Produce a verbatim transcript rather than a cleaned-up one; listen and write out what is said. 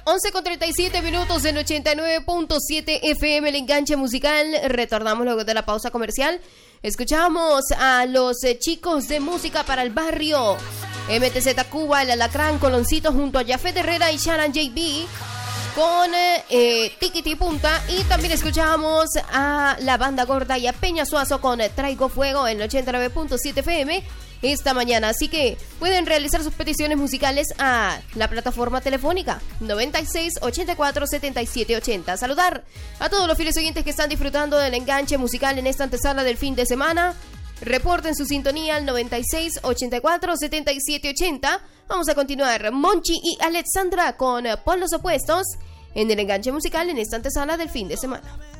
once con treinta y siete minutos en ochenta y nueve punto siete F M, el enganche musical. Retornamos luego de la pausa comercial. Escuchamos a los eh, chicos de Música para el Barrio, M T Z Cuba, El Alacrán, Coloncito, junto a Jafet Herrera y Sharon J B con eh, Tiquiti Punta. Y también escuchamos a la Banda Gorda y a Peña Suazo con eh, Traigo Fuego en ochenta y nueve punto siete F M esta mañana. Así que pueden realizar sus peticiones musicales a la plataforma telefónica noventa y seis, ochenta y cuatro, setenta y siete, ochenta. Saludar a todos los fieles oyentes que están disfrutando del enganche musical en esta antesala del fin de semana. Reporten su sintonía al noventa y seis, ochenta y cuatro, setenta y siete, ochenta. Vamos a continuar. Monchi y Alexandra con Polos Opuestos en el enganche musical en esta antesala del fin de semana.